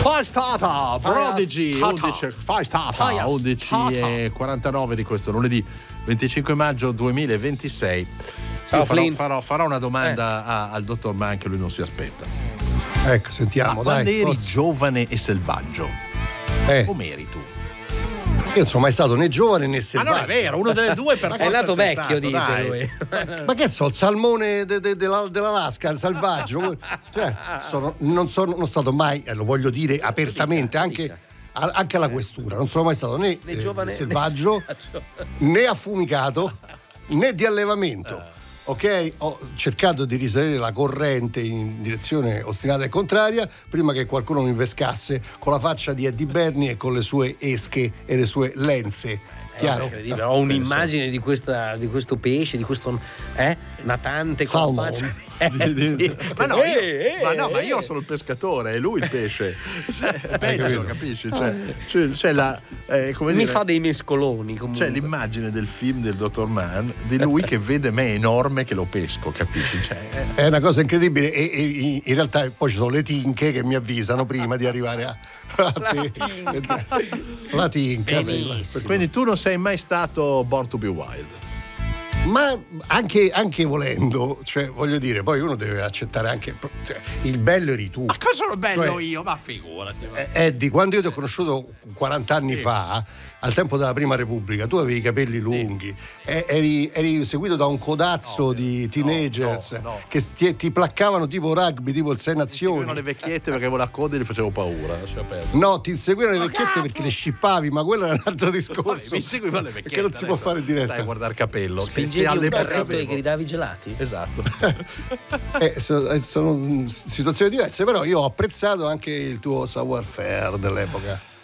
Fai stata Prodigy 11:49 di questo lunedì 25 maggio 2026. Ciao, farò una domanda al dottor Mann che lui non si aspetta. Ecco, sentiamo, dai. Quando eri giovane e selvaggio, come eri tu? Io non sono mai stato né giovane né selvaggio. Ma non è vero, uno delle due per forza è nato sei vecchio, stato, dice dai. lui. Ma che so, il salmone dell'Alaska, il selvaggio. Cioè, non sono stato mai, lo voglio dire apertamente, anche alla questura. Non sono mai stato né giovane, selvaggio, né affumicato, né di allevamento. Ok? Ho cercato di risalire la corrente in direzione ostinata e contraria prima che qualcuno mi pescasse con la faccia di Eddie Bernie e con le sue esche e le sue lenze. Chiaro? Ho un'immagine di questo pesce, di questo natante con la faccia. Ma io sono il pescatore, è lui il pesce. È peggio, capisci? C'è la, come Mi dire, fa dei mescoloni comunque. c'è l'immagine del film del dottor Mann di lui che vede me enorme che lo pesco, capisci? È una cosa incredibile e in realtà poi ci sono le tinche che mi avvisano prima di arrivare a te. La tinca. Benissimo. Quindi tu non sei mai stato Born to be Wild. Ma anche volendo, cioè voglio dire, poi uno deve accettare anche, cioè, il bello eri tu. Ma cosa sono bello Cioè, io? Ma figurati. Eddie, quando io ti ho conosciuto 40 anni fa, al tempo della Prima Repubblica, tu avevi i capelli lunghi, eri seguito da un codazzo di teenagers che ti placcavano tipo rugby, tipo il Sei Nazioni. Io le vecchiette perché avevo la coda e gli facevo paura. No, ti inseguivano le vecchiette perché le scippavi, ma quello è un altro discorso. Mi seguivano le vecchiette. Perché non si può fare in diretta. Stai a guardare capello. Spingevi un carretto e gridavi gelati? Esatto. Sono situazioni diverse, però io ho apprezzato anche il tuo savoir-faire dell'epoca.